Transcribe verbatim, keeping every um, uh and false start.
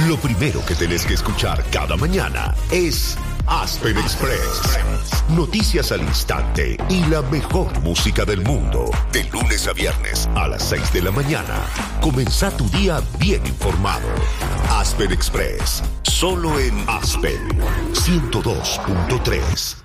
Lo primero que tenés que escuchar cada mañana es Aspen Express. Noticias al instante y la mejor música del mundo. De lunes a viernes a las seis de la mañana. Comenzá tu día bien informado. Aspen Express. Solo en Aspen ciento dos punto tres.